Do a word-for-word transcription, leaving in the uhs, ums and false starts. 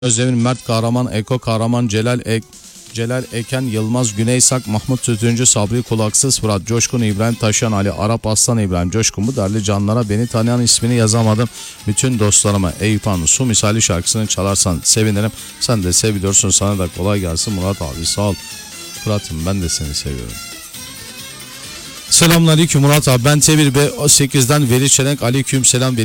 Özdemir, Mert Kahraman, Eko Kahraman, Celal Ek, Celal Eken, Yılmaz Güneysak, Mahmut Tütüncü, Sabri Kulaksız, Fırat Coşkun, İbrahim Taşan, Ali Arap Aslan, İbrahim Coşkun. Bu değerli canlara, beni tanıyan ismini yazamadım. Bütün dostlarıma Eyüphan Su misali şarkısını çalarsan sevinirim. Sen de seviyorsun, sana da kolay gelsin Murat abi, sağ ol. Fırat'ım, ben de seni seviyorum. Selamünaleyküm Murat abi, ben T bir B sekizden Veli Çelenk. Aleyküm selam.